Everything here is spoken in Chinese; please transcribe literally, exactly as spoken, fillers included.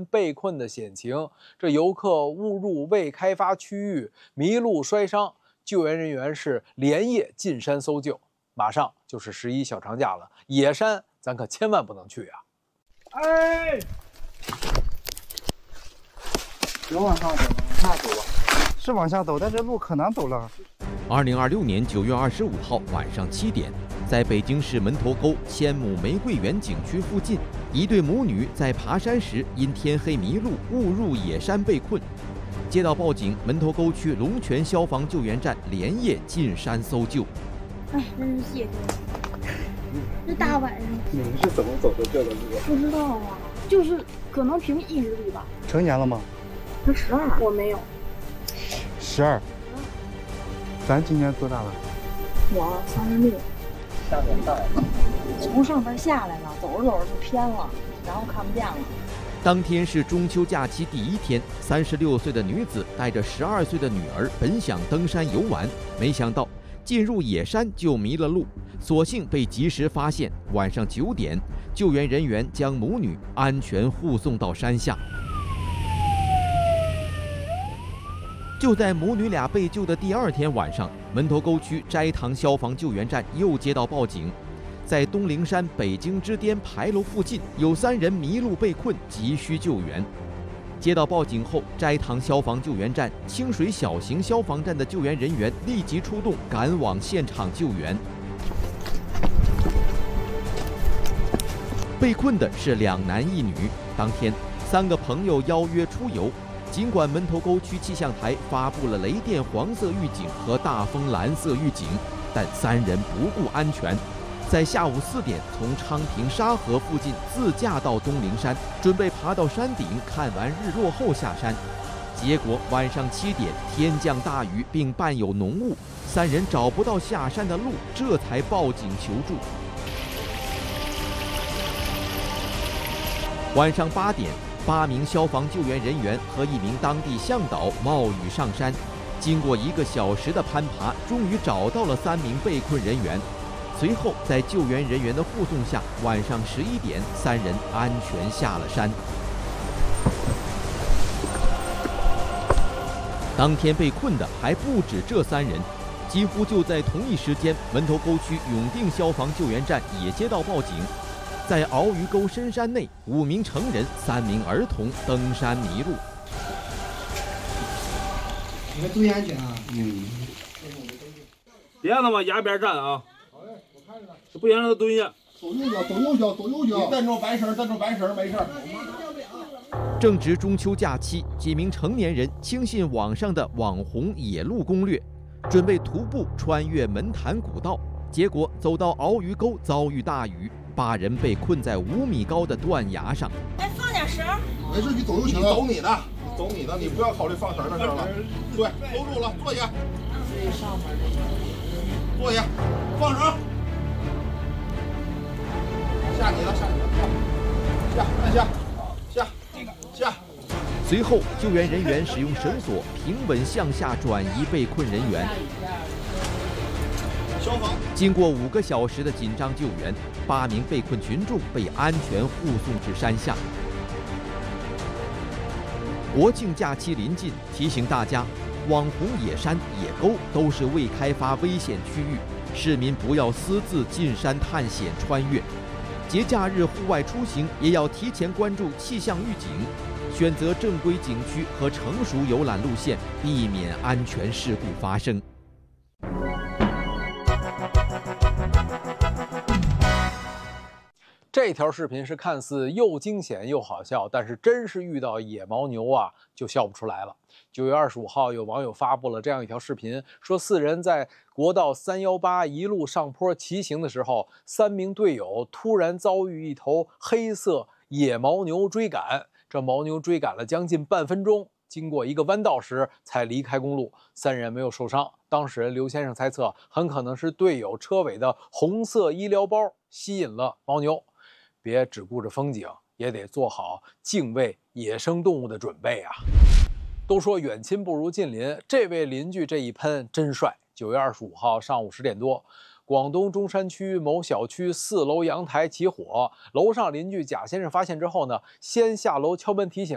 被困的险情。这游客误入未开发区域，迷路摔伤，救援人员是连夜进山搜救。马上就是十一小长假了，野山咱可千万不能去啊！ 哎，别往上走，往下走吧。是往下走，但这路可难走了。 二零二六年九月二十五号晚上七点，在北京市门头沟千亩玫瑰园景区附近，一对母女在爬山时因天黑迷路，误入野山被困。接到报警，门头沟区龙泉消防救援站连夜进山搜救。 哎，真是谢谢你。这大晚上， 你们是怎么走的这个路？ 不知道啊，就是可能凭意志力吧。 成年了吗？ 他十二，我没有。 十二。咱今年多大了？ 我三十六。 下年大了。 从上边下来了，走着走着就偏了，然后看不见了。 当天是中秋假期第一天，三十六岁的女子带着十二岁的女儿，本想登山游玩，没想到进入野山就迷了路，所幸被及时发现。晚上九点，救援人员将母女安全护送到山下。就在母女俩被救的第二天晚上，门头沟区斋堂消防救援站又接到报警，在东陵山北京之巅牌楼附近有三人迷路被困，急需救援。接到报警后，斋堂消防救援站、清水小型消防站的救援人员立即出动，赶往现场救援。被困的是两男一女。当天，三个朋友邀约出游。尽管门头沟区气象台发布了雷电黄色预警和大风蓝色预警，但三人不顾安全，在下午四点从昌平沙河附近自驾到东陵山，准备爬到山顶看完日落后下山。结果晚上七点天降大雨，并伴有浓雾，三人找不到下山的路，这才报警求助。晚上八点。八名消防救援人员和一名当地向导冒雨上山，经过一个小时的攀爬，终于找到了三名被困人员。随后，在救援人员的护送下，晚上十一点，三人安全下了山。当天被困的还不止这三人，几乎就在同一时间，门头沟区永定消防救援站也接到报警。在鳌鱼沟深山内，五名成人、三名儿童登山迷路。 你们注意安全啊！嗯。 别让他往崖边站啊！好嘞，我看着呢。不行，让他蹲下。 走右脚，走右脚，走右脚。你站住白绳，站住白绳，没事。 正值中秋假期，几名成年人轻信网上的网红野路攻略，准备徒步穿越门潭古道，结果走到鳌鱼沟遭遇大雨。八人被困在五米高的断崖上。 哎，放点绳。 没事，你走就行。你走你的，走你的，你不要考虑放绳的事了。对，搂住了，坐下。这上面这坐下，放绳。下你了，下你了，下，按下，下，这个下。 随后，救援人员使用绳索平稳向下转移被困人员。经过五个小时的紧张救援，八名被困群众被安全护送至山下。国庆假期临近，提醒大家，网红野山、野沟都是未开发危险区域，市民不要私自进山探险穿越。节假日户外出行也要提前关注气象预警，选择正规景区和成熟游览路线，避免安全事故发生。 这条视频是看似又惊险又好笑，但是真是遇到野牦牛啊，就笑不出来了。九月二十五号，有网友发布了这样一条视频，说四人在国道三一八一路上坡骑行的时候，三名队友突然遭遇一头黑色野牦牛追赶，这牦牛追赶了将近半分钟，经过一个弯道时才离开公路，三人没有受伤。当事人刘先生猜测，很可能是队友车尾的红色医疗包吸引了牦牛。别只顾着风景，也得做好敬畏野生动物的准备啊！都说远亲不如近邻，这位邻居这一喷真帅。九月二十五号上午十点多，广东中山区某小区四楼阳台起火，楼上邻居贾先生发现之后呢，先下楼敲门提醒。